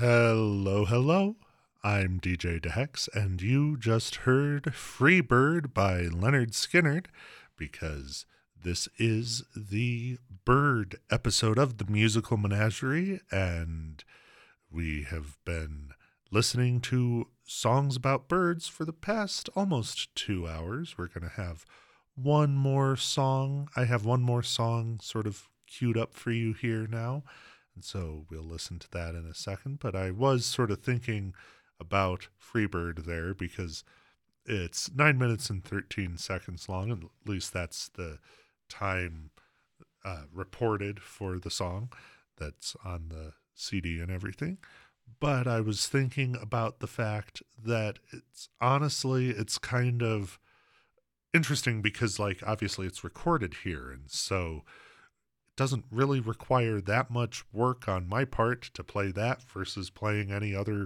Hello, hello. I'm DJ DeHex, and you just heard Free Bird by Leonard Skinner because this is the Bird episode of the Musical Menagerie, and we have been listening to songs about birds for the past almost 2 hours. We're going to have one more song. I have one more song sort of queued up for you here now. And so we'll listen to that in a second. But I was sort of thinking about Freebird there because it's 9 minutes and 13 seconds long. And at least that's the time reported for the song that's on the CD and everything. But I was thinking about the fact that it's kind of interesting because, like, obviously it's recorded here. And so doesn't really require that much work on my part to play that versus playing any other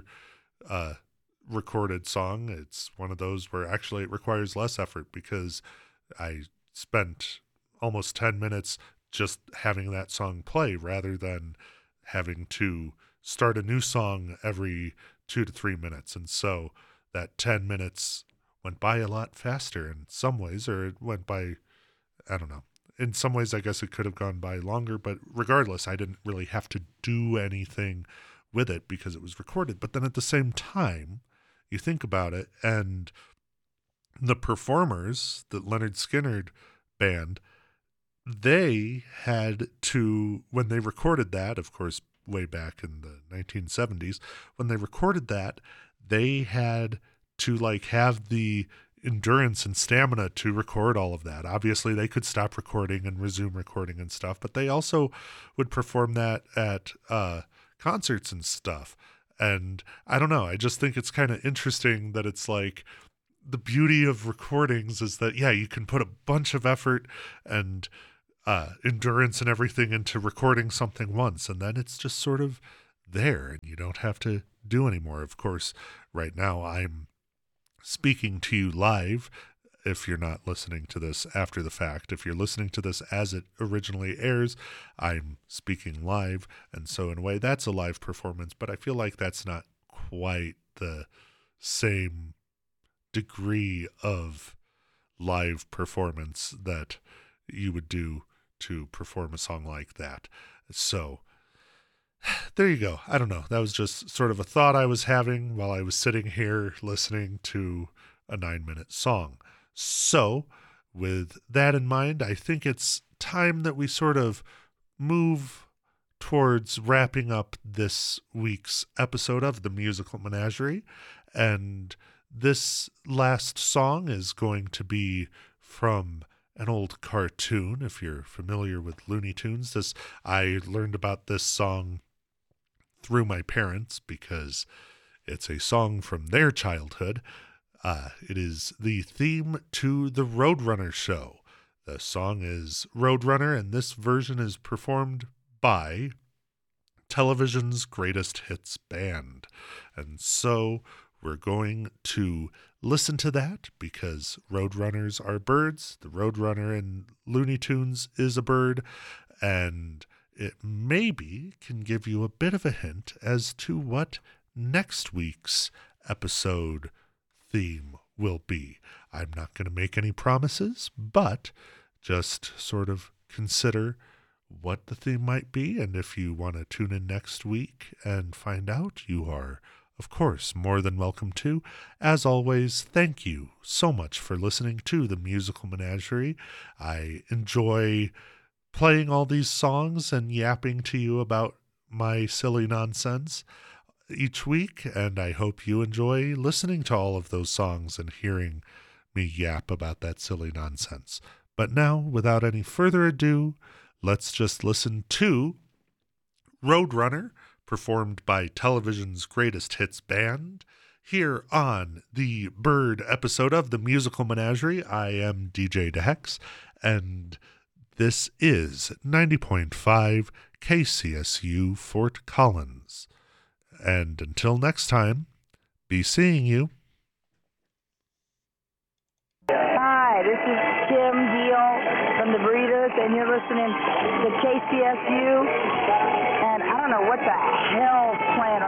recorded song. It's one of those where actually it requires less effort because I spent almost 10 minutes just having that song play rather than having to start a new song every 2 to 3 minutes. And so that 10 minutes went by a lot faster in some ways, or it went by, I don't know. In some ways, I guess it could have gone by longer, but regardless, I didn't really have to do anything with it because it was recorded. But then at the same time, you think about it, and the performers, the Leonard Skinner band, they had to, when they recorded that, of course, way back in the 1970s, when they recorded that, they had to have the endurance and stamina to record all of that. Obviously, they could stop recording and resume recording and stuff, but they also would perform that at concerts and stuff. And I don't know, I just think it's kind of interesting that it's like the beauty of recordings is that, yeah, you can put a bunch of effort and endurance and everything into recording something once, and then it's just sort of there and you don't have to do anymore. Of course, right now I'm speaking to you live. If you're not listening to this after the fact, if you're listening to this as it originally airs, I'm speaking live. And so in a way, that's a live performance, but I feel like that's not quite the same degree of live performance that you would do to perform a song like that. So there you go. I don't know. That was just sort of a thought I was having while I was sitting here listening to a 9-minute song. So with that in mind, I think it's time that we sort of move towards wrapping up this week's episode of the Musical Menagerie. And this last song is going to be from an old cartoon. If you're familiar with Looney Tunes, I learned about this song through my parents because it's a song from their childhood. It is the theme to the Roadrunner show. The song is Roadrunner, and this version is performed by television's greatest hits band. And so we're going to listen to that because Roadrunners are birds. The Roadrunner in Looney Tunes is a bird, and it maybe can give you a bit of a hint as to what next week's episode theme will be. I'm not going to make any promises, but just sort of consider what the theme might be. And if you want to tune in next week and find out, you are, of course, more than welcome to. As always, thank you so much for listening to the Musical Menagerie. I enjoy playing all these songs and yapping to you about my silly nonsense each week, and I hope you enjoy listening to all of those songs and hearing me yap about that silly nonsense. But now, without any further ado, let's just listen to Roadrunner, performed by television's greatest hits band, here on the Bird episode of the Musical Menagerie. I am DJ DeHex, and this is 90.5 KCSU Fort Collins. And until next time, be seeing you. Hi, this is Kim Deal from the Breeders, and you're listening to KCSU. And I don't know what the hell's playing